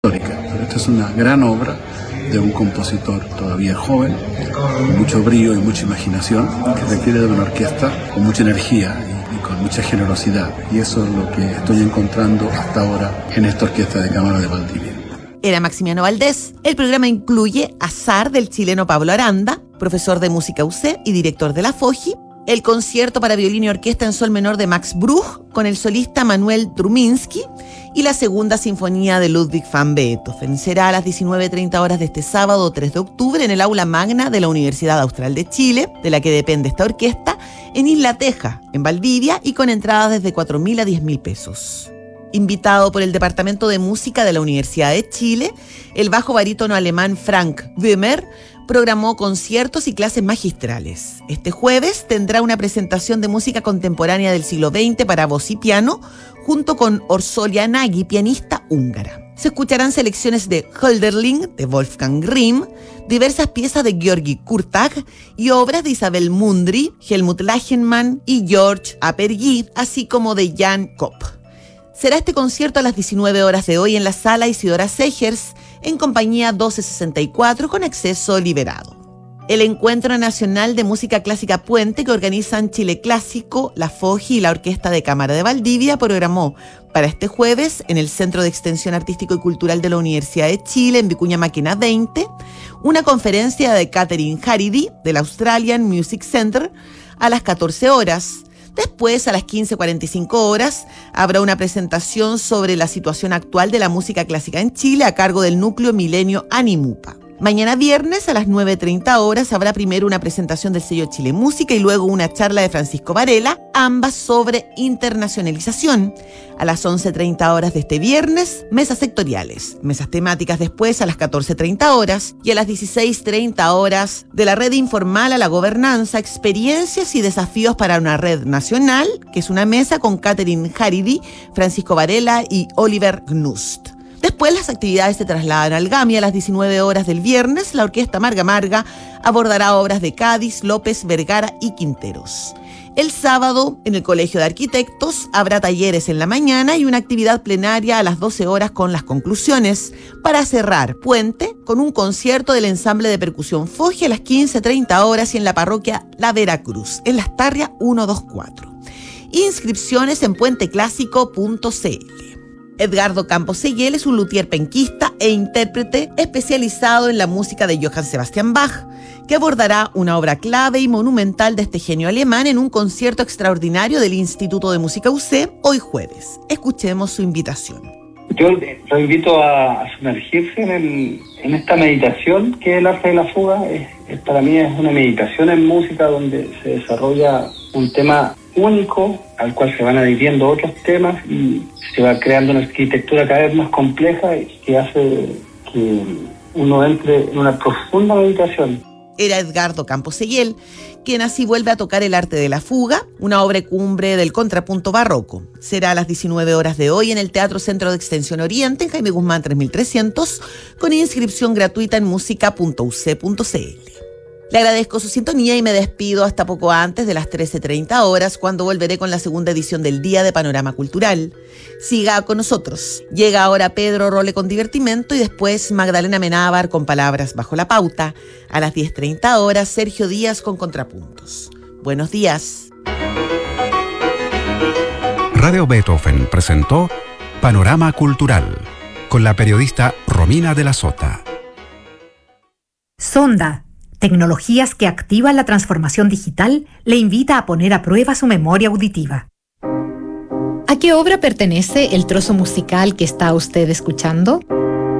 histórica. Pero esta es una gran obra de un compositor todavía joven, con mucho brío y mucha imaginación, que requiere de una orquesta con mucha energía y con mucha generosidad. Y eso es lo que estoy encontrando hasta ahora en esta Orquesta de Cámara de Valdivia. Era Maximiano Valdés. El programa incluye Azar del chileno Pablo Aranda, profesor de música UC y director de la FOJI, el concierto para violín y orquesta en sol menor de Max Bruch con el solista Manuel Druminski y la segunda sinfonía de Ludwig van Beethoven. Será a las 19:30 horas de este sábado 3 de octubre en el aula magna de la Universidad Austral de Chile, de la que depende esta orquesta, en Isla Teja, en Valdivia, y con entradas desde 4.000 a 10.000 pesos. Invitado por el Departamento de Música de la Universidad de Chile, el bajo barítono alemán Frank Wimmer programó conciertos y clases magistrales. Este jueves tendrá una presentación de música contemporánea del siglo XX para voz y piano, junto con Orsolya Nagy, pianista húngara. Se escucharán selecciones de Hölderlin, de Wolfgang Grimm, diversas piezas de Georgi Kurtag y obras de Isabel Mundry, Helmut Lachenmann y George Apergy, así como de Jan Kopp. Será este concierto a las 19 horas de hoy en la Sala Isidora Segers, en compañía 1264, con acceso liberado. El Encuentro Nacional de Música Clásica Puente, que organizan Chile Clásico, la FOJI y la Orquesta de Cámara de Valdivia, programó para este jueves en el Centro de Extensión Artístico y Cultural de la Universidad de Chile, en Vicuña Maquena 20, una conferencia de Catherine Haridi del Australian Music Center a las 14 horas. Después, a las 15:45 horas, habrá una presentación sobre la situación actual de la música clásica en Chile a cargo del núcleo Milenio Animupa. Mañana viernes, a las 9:30 horas, habrá primero una presentación del sello Chile Música y luego una charla de Francisco Varela, ambas sobre internacionalización. A las 11:30 horas de este viernes, mesas sectoriales, mesas temáticas después a las 14:30 horas y a las 16:30 horas de la red informal a la gobernanza, experiencias y desafíos para una red nacional, que es una mesa con Catherine Haridi, Francisco Varela y Oliver Gnust. Después las actividades se trasladan al GAMI. A las 19 horas del viernes, la Orquesta Marga Marga abordará obras de Cádiz, López, Vergara y Quinteros. El sábado, en el Colegio de Arquitectos, habrá talleres en la mañana y una actividad plenaria a las 12 horas con las conclusiones, para cerrar puente con un concierto del ensamble de percusión FOJI a las 15:30 horas y en la parroquia La Veracruz, en Las Tarrias 124. Inscripciones en puenteclásico.cl. Edgardo Campos Seguel es un luthier penquista e intérprete especializado en la música de Johann Sebastian Bach, que abordará una obra clave y monumental de este genio alemán en un concierto extraordinario del Instituto de Música UC hoy jueves. Escuchemos su invitación. Yo lo invito a sumergirse en esta meditación que es el arte de la fuga. Para mí es una meditación en música donde se desarrolla un tema único al cual se van adhiriendo otros temas y se va creando una arquitectura cada vez más compleja y que hace que uno entre en una profunda meditación. Era Edgardo Campos Seguel, quien así vuelve a tocar el arte de la fuga, una obra cumbre del contrapunto barroco. Será a las 19 horas de hoy en el Teatro Centro de Extensión Oriente, en Jaime Guzmán 3300, con inscripción gratuita en música.uc.cl. Le agradezco su sintonía y me despido hasta poco antes de las 13:30 horas, cuando volveré con la segunda edición del Día de Panorama Cultural. Siga con nosotros. Llega ahora Pedro Role con Divertimento y después Magdalena Menábar con Palabras Bajo la Pauta. A las 10:30 horas, Sergio Díaz con Contrapuntos. Buenos días. Radio Beethoven presentó Panorama Cultural con la periodista Romina de la Sota. Sonda, tecnologías que activan la transformación digital, le invita a poner a prueba su memoria auditiva. ¿A qué obra pertenece el trozo musical que está usted escuchando?